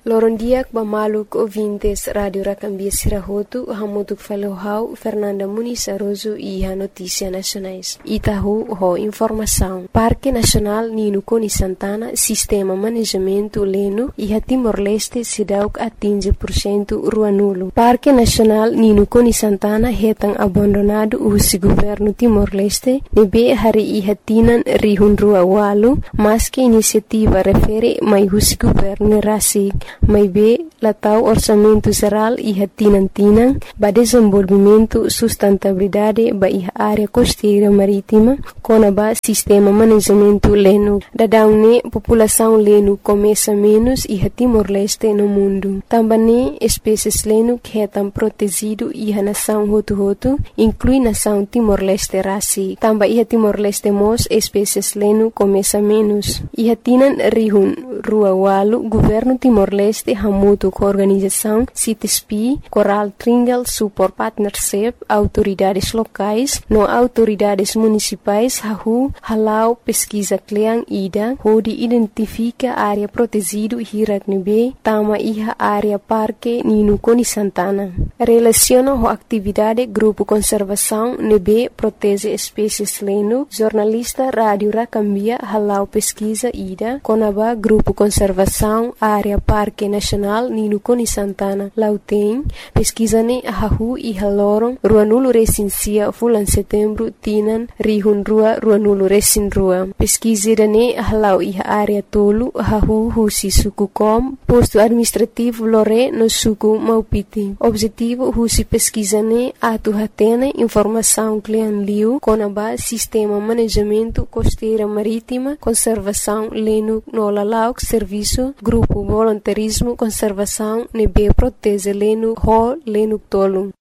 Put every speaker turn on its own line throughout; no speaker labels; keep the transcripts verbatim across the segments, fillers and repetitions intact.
Loron diak ba maluk ouvintes Radio Racambia Sirahotu, hamutuk falohau Fernanda Muniz Aroso e a Notícia Nacionais. Itahu ho informação. Parque Nacional Nino Coni Santana, Sistema Manejamento Leno e a Timor-Leste Sidauk atinge por cento rua nulo. Parque Nacional Nino Coni Santana retang abandonado o governo Timor-Leste, nebe hari e hatinan rihun rua walu, mas que iniciativa refere mai husi governo rasig, mai be latau orçamento geral e hatinan-tinan ba desenvolvimento sustentabilidade ba iha área costeira marítima com ba sistema manejamento leno. Dadaune população leno começa menos e Timor-Leste no mundo. Também espécies leno que etam protegido e a nação hotu-hotu, inclui nação Timor-Leste rasig. Também iha Timor-Leste mos espécies leno começa menos. Iha tinan rihun rua walu governo Timor-Leste hamutu com organização C I T S P, Coral Triangle Support Partnership, autoridades locais, no autoridades municipais, hahu halau pesquisa kleang ida, hodi identifica área protegido hiraknebe, tama iha área parque Nino Coni Santana. Relaciona ho atividade grupo conservação nebe protege espécies leno, jornalista Rádio Racambia halau pesquisa ida, conaba grupo conservação área parque nacional Nino Coni Santana. Lauteng pesquisa ne hahu e haloron rua nulo recensia fulan setembro tinan rihun rua rua nulo recin rua. Pesquisa ne halau iha área tolu hahu husi suku kom posto administrativo lore no suku Maupiti. Objetivo husi pesquisa ne atu hatena informação klian liu conaba sistema manejamento costeira marítima conservação leno no lalauk serviço grupo voluntarismo conservação nebe protege leno ho leno tolu.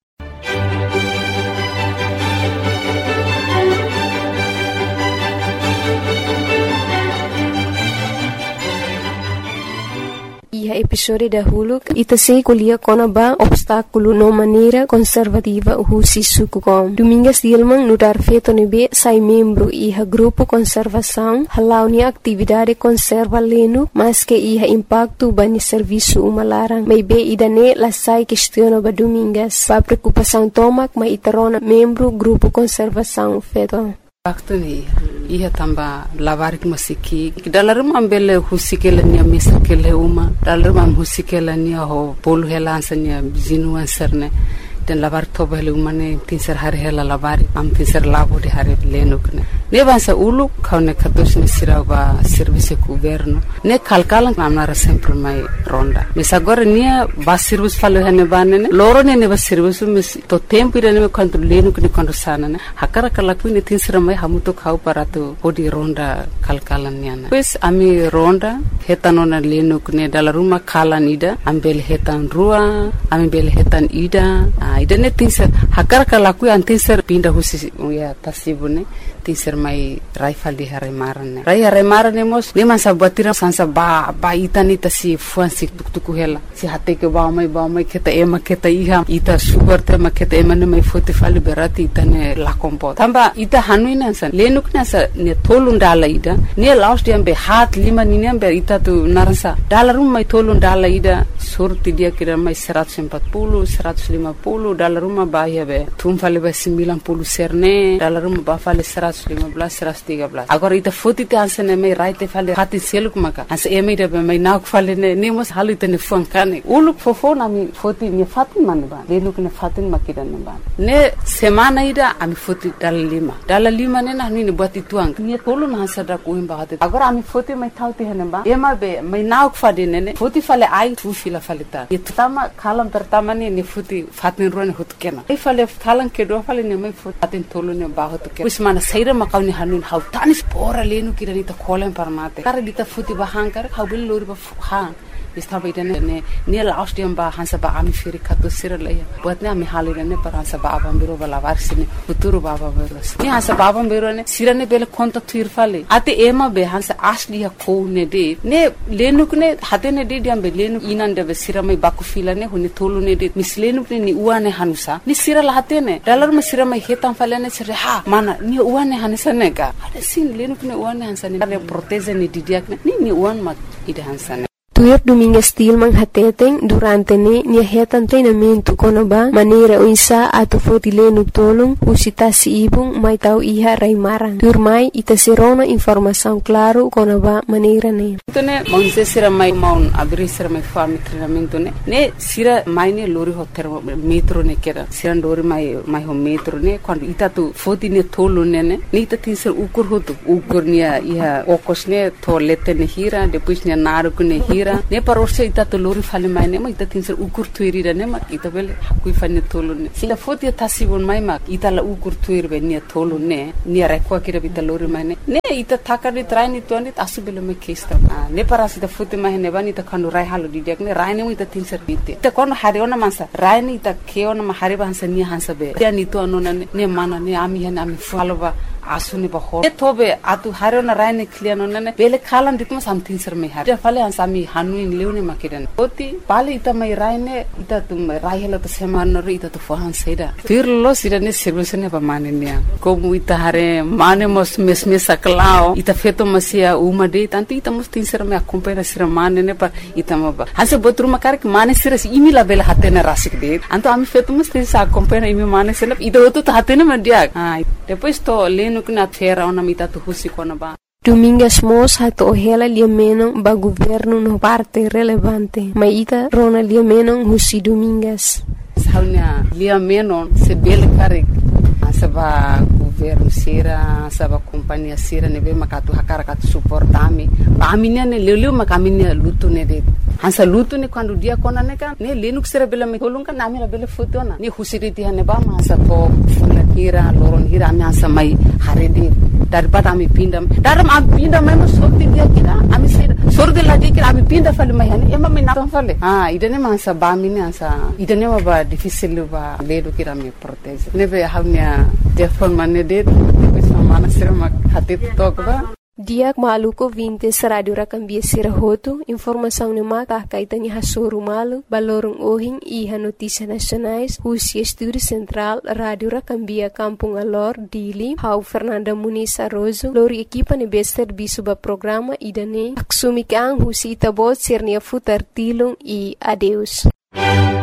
E a episódio da Hulu ita se colhia conaba obstáculo no maneira conservativa husi sukukom. Domingas Dilman no dar feito nebe sai membro e a grupo conservação halau ni atividade conserva leno mas que iha impacto bani serviço umalarang. Maybe idane la sai questiona ba domingas. Ba preocupação tomak ma itarona membro grupo conservação feito.
Waktu ni ia tamba lavarik masiki dalam ambele husikela nia mesakele uma dalam am husikela nia ho polu helansanya zinuan serne den lavar tobele umane tinser hari hela lavari am tinser lavo de hari lenukne ne vansa ulu kaune katos ni sirava serviço governo ne kalkalan amnara sempre mai ronda mes agora nia va serviço falo hene banene loro ne ne va serviço mes to tempo ire ne quanto lenukne quando sana ne hakara kala kuine tinser mai hamuto khau parato odi ronda kalkalan niana pues ami ronda hetanona lenukne dala ruma kalan ida ambel hetan rua ambel hetan ida ida ne tinser hakara kala ku antinser pinda husi ya tasibune tinser mai raifal di hare marane rai hare marane mos ne mansa batira sansa ba ba itani tasi fuansi tuktuku hela si hate ke ba mai ba mai keta ema keta iha ita sugar te maketa ema ne mai fote fali berati itane la kompo tamba ita hanuina san lenukna sa ne tolun dala ida ne last dia be hat lima ni ne be ita tu naransa dala rum mai tolun dala ida surti dia kira mai seratus empat puluh seratus lima puluh dala ruma ba ya be tum fali be sembilan puluh serne dala ruma ba fali seratus lima belas seratus tiga belas agora ita foto te ansene mai raite fale hati seluk maka anse eme ida be mai nak fale ne ne mos halu te ne fuankane uluk fofo na mi foto ni fatin man ba lenuk ne fatin makida ne ba ne semana ida ami foto dal lima dal lima ne na ni buat ituang ni tolu na sada ko imba hate agora ami foto mai thauti hene ba ema be mai nak fade ne ne foto fale ai tu fila fale ta itama kalam pertama ne ne foto fatin ro ne hot kena ai fale thalan ke do fale ne mai foto fatin tolu ne ba hot ke usmana saira makawni hanun hau tanis pora lenu kirani ta kholen parmate kar dita futi bahang kar hau bil lori ba ha istaba idane ne ne last time ba hansa ba ami firi khato siralaya buatne ami halire ne par hansa ba abam biro bala varsine futuro baba beros ne hansa babam biro ne sirane bele konta thirfale ate ema be hansa asli ha ko ne de ne lenuk ne hate ne de diam be lenuk inan de be siramai baku fila ne hune tolu ne de mislenuk ne ni uane hanusa ni sirala hate ne dalar ma siramai hetam fale ne sire ha mana ni uane hansa ne ka ade sin lenuk ne uane hansa ne proteze ne didiak ne ni uan mat ide hansa ne
Tuir Domingas Tilman hateteng durante ne nia hetan treinamento konaba maneira uinsa atu fotile tolong usita si ibung mai tau iha raimarang. Tuir mai ita serona informação claro konaba maneira ne.
Itu ne mau sira mai mau abrir sira mai farm treinamento ne ne sira mai ne lori hotel metro ne kera sira lori mai mai ho metro ne quando ita tu fotine tolu ne ne ne ita tin sir ukur hotu ukur nia iha okos ne toilette ne hira depois ne naru ne hira ne parorse ita tu lori fale mai ne ma ita tin sir ukur tuiri ne ma ita bele hakui fane tolu ne sila foti tasibon mai ma ita la ukur tuiri be nia tolu ne nia rekwa kira bita lori mai ne ne ita takari traini tuani asubele me kista ne parasi ita foti mai ne bani ita kanu rai halu di ne rai ne ita tin sir bite ita kono hari ona mansa rai ne ita keona ma hari bansa nia hansa be dia ni to anona ne mana ne ami hene ami faloba asuni baho e tobe atu harona raine kliano nene bele khalan ditma something sir me har fale han sami hanuin leune makidan oti pale ita mai raine ita tum rai hela to seman no ita to fohan seda fir lo sirane sirvesene ba manenia como ita hare mane mos mes mes saklao ita feto masia uma de tanti ita mos tin sir me acompanha sir mane ne pa ita ma ba hanse botru makar ke mane sir imila bele hatena rasik de anto ami feto mos tin sa acompanha imi mane sir ita otu hatena ma dia ah depois to leno na terra ona mita tu husi kona ba.
Domingas mos hato ohela liameno ba governo no parte relevante. Maita rona liameno husi Domingas.
Saunya liameno se bel karik. Saba governo sira, saba companhia sira nebe makatu hakara katu suportami. Ba aminia ne leleu makaminia lutu ne de. Hansa lutu ne quando dia kona ne kan ne lenuk sira bela me holung kan nami la bela fotona. Ne husiriti hane ba ma hansa to fulla hira loron hira ami hansa mai harede. Daripada ami pindam. Daram ami pindam mai sorti dia kira ami sira. Sorti la dia kira ami pinda fale mai hane ema me na fale. Ah idane ma hansa ba mine hansa idane ma ba difficile ba ledo kira me protege. Nebe havnya telefon mana det bisa mana sirma hati tokba
Diak maluko vintes radio rakambia sirahoto informação ne mata kaitani hasuru malu balorong ohing iha notícia nacionais husi estúdio central radio rakambia kampung alor dili hau Fernanda Muniz Arrozo lori equipa ne bester bisuba programa idane aksumi kang husi itabot sirnia futar tilung i adeus